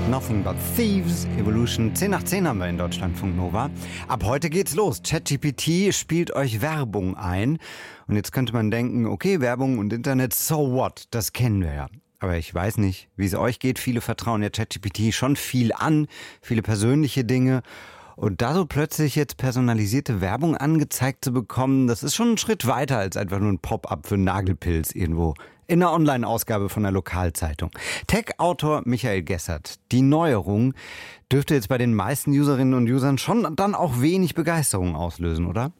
Nothing But Thieves, Evolution. 10 nach 10 haben wir in Deutschlandfunk Nova. Ab heute geht's los. ChatGPT spielt euch Werbung ein. Und jetzt könnte man denken, okay, Werbung und Internet, so what? Das kennen wir ja. Aber ich weiß nicht, wie es euch geht. Viele vertrauen ja ChatGPT schon viel an, viele persönliche Dinge. Und da so plötzlich jetzt personalisierte Werbung angezeigt zu bekommen, das ist schon ein Schritt weiter als einfach nur ein Pop-up für einen Nagelpilz irgendwo in einer Online-Ausgabe von der Lokalzeitung. Tech-Autor Michael Gessert, die Neuerung dürfte jetzt bei den meisten Userinnen und Usern schon dann auch wenig Begeisterung auslösen, oder?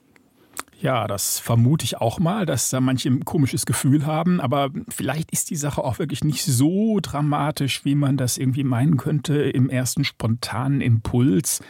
Ja, das vermute ich auch mal, dass da manche ein komisches Gefühl haben. Aber vielleicht ist die Sache auch wirklich nicht so dramatisch, wie man das irgendwie meinen könnte im ersten spontanen Impuls.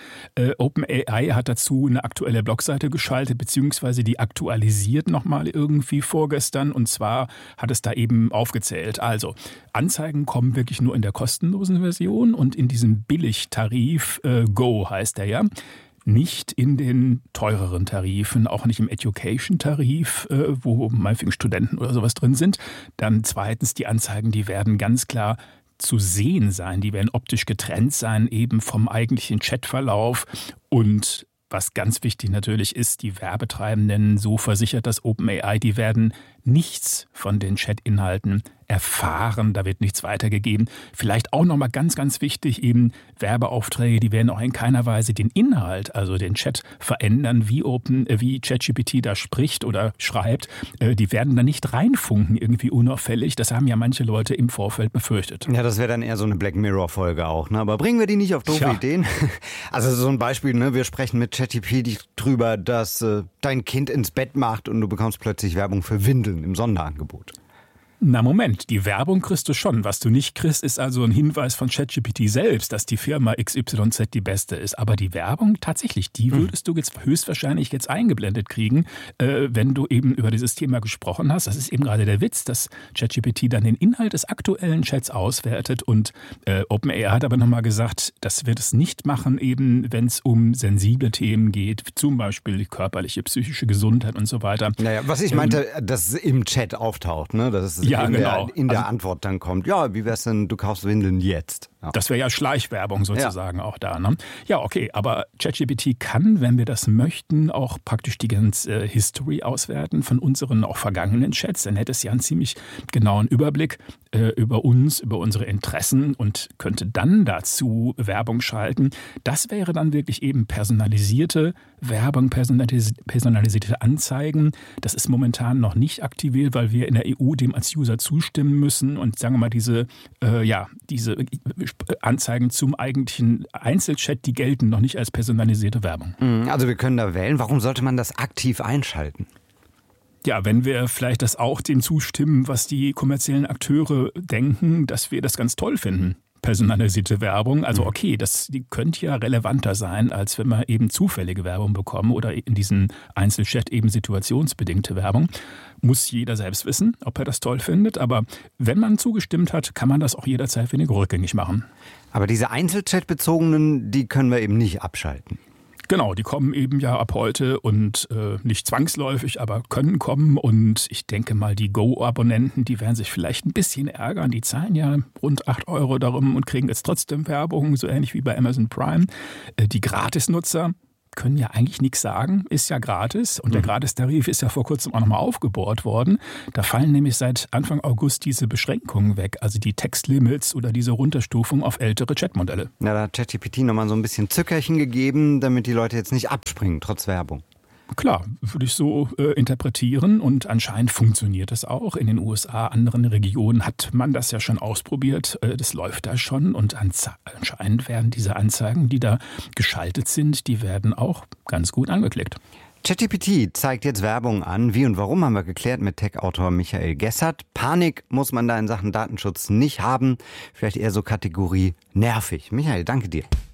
OpenAI hat dazu eine aktuelle Blogseite geschaltet, beziehungsweise die aktualisiert nochmal irgendwie vorgestern. Und zwar hat es da eben aufgezählt. Also, Anzeigen kommen wirklich nur in der kostenlosen Version und in diesem Billigtarif, Go heißt der ja. Nicht in den teureren Tarifen, auch nicht im Education-Tarif, wo meinetwegen Studenten oder sowas drin sind. Dann zweitens, die Anzeigen, die werden ganz klar zu sehen sein. Die werden optisch getrennt sein, eben vom eigentlichen Chatverlauf. Und was ganz wichtig natürlich ist, die Werbetreibenden, so versichert das OpenAI, die werden nichts von den Chat-Inhalten erfahren, da wird nichts weitergegeben. Vielleicht auch nochmal ganz, ganz wichtig, eben Werbeaufträge, die werden auch in keiner Weise den Inhalt, also den Chat verändern, wie ChatGPT da spricht oder schreibt. Die werden da nicht reinfunken, irgendwie unauffällig. Das haben ja manche Leute im Vorfeld befürchtet. Ja, das wäre dann eher so eine Black Mirror-Folge auch, ne? Aber bringen wir die nicht auf doofe Ideen? Also so ein Beispiel, ne? Wir sprechen mit ChatGPT drüber, dass dein Kind ins Bett macht und du bekommst plötzlich Werbung für Windeln im Sonderangebot. Na Moment, die Werbung kriegst du schon. Was du nicht kriegst, ist also ein Hinweis von ChatGPT selbst, dass die Firma XYZ die beste ist. Aber die Werbung tatsächlich, die würdest du jetzt höchstwahrscheinlich jetzt eingeblendet kriegen, wenn du eben über dieses Thema gesprochen hast. Das ist eben gerade der Witz, dass ChatGPT dann den Inhalt des aktuellen Chats auswertet. Und OpenAI hat aber nochmal gesagt, das wird es nicht machen, eben wenn es um sensible Themen geht, zum Beispiel die körperliche, psychische Gesundheit und so weiter. Naja, was ich meinte, dass es im Chat auftaucht, ne? Das ist ja, in der Antwort dann kommt, ja, wie wär's denn, du kaufst Windeln jetzt? Ja. Das wäre ja Schleichwerbung sozusagen auch da, ne? Ja, okay, aber ChatGPT kann, wenn wir das möchten, auch praktisch die ganze History auswerten von unseren auch vergangenen Chats. Dann hätte es ja einen ziemlich genauen Überblick über uns, über unsere Interessen und könnte dann dazu Werbung schalten. Das wäre dann wirklich eben personalisierte Werbung, personalisierte Anzeigen. Das ist momentan noch nicht aktiviert, weil wir in der EU dem als User zustimmen müssen und sagen wir mal diese Anzeigen zum eigentlichen Einzelchat, die gelten noch nicht als personalisierte Werbung. Also wir können da wählen. Warum sollte man das aktiv einschalten? Ja, wenn wir vielleicht das auch dem zustimmen, was die kommerziellen Akteure denken, dass wir das ganz toll finden. Personalisierte Werbung, also okay, die könnte ja relevanter sein, als wenn wir eben zufällige Werbung bekommen oder in diesem Einzelchat eben situationsbedingte Werbung. Muss jeder selbst wissen, ob er das toll findet, aber wenn man zugestimmt hat, kann man das auch jederzeit wieder rückgängig machen. Aber diese Einzelchat-bezogenen, die können wir eben nicht abschalten. Genau, die kommen eben ja ab heute und nicht zwangsläufig, aber können kommen. Und ich denke mal, die Go-Abonnenten, die werden sich vielleicht ein bisschen ärgern. Die zahlen ja rund 8 € darum und kriegen jetzt trotzdem Werbung, so ähnlich wie bei Amazon Prime. Die Gratisnutzer können ja eigentlich nichts sagen, ist ja gratis. Und der Gratistarif ist ja vor kurzem auch nochmal aufgebohrt worden. Da fallen nämlich seit Anfang August diese Beschränkungen weg, also die Textlimits oder diese Runterstufung auf ältere Chatmodelle. Ja, da hat ChatGPT nochmal so ein bisschen Zückerchen gegeben, damit die Leute jetzt nicht abspringen, trotz Werbung. Klar, würde ich so interpretieren und anscheinend funktioniert das auch. In den USA, anderen Regionen hat man das ja schon ausprobiert. Das läuft da schon und anscheinend werden diese Anzeigen, die da geschaltet sind, die werden auch ganz gut angeklickt. ChatGPT zeigt jetzt Werbung an. Wie und warum haben wir geklärt mit Tech-Autor Michael Gessert. Panik muss man da in Sachen Datenschutz nicht haben. Vielleicht eher so Kategorie nervig. Michael, danke dir.